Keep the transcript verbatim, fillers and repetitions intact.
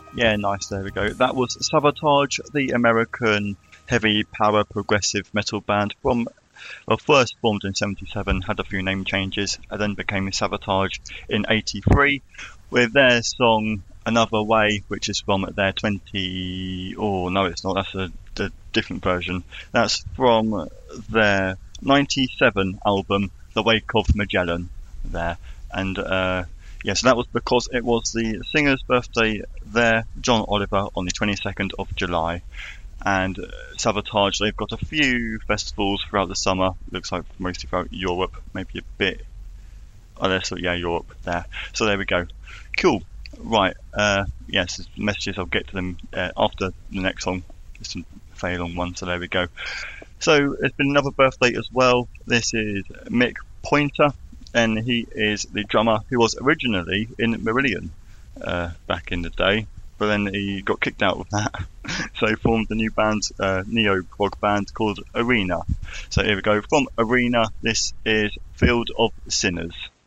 Yeah, nice. There we go. That was Sabotage, the American heavy power progressive metal band from, well, first formed in seventy-seven, had a few name changes, and then became Sabotage in eighty-three with their song Another Way, which is from their twenty. Oh, no, it's not. That's a, a different version. That's from their ninety-seven album, The Wake of Magellan, there. And, uh, yes, that was because it was the singer's birthday there, John Oliver, on the twenty-second of July. And uh, Sabotage, they've got a few festivals throughout the summer. Looks like mostly throughout Europe, maybe a bit. Oh, there's, yeah, Europe there. So there we go. Cool. Right. Uh, yes, messages. I'll get to them uh, after the next song. It's a fairly long one, so there we go. So there's been another birthday as well. This is Mick Pointer, and he is the drummer who was originally in Marillion uh, back in the day. But then he got kicked out of that, so he formed a new band, uh, neo-prog band called Arena. So here we go, from Arena, this is Field of Sinners.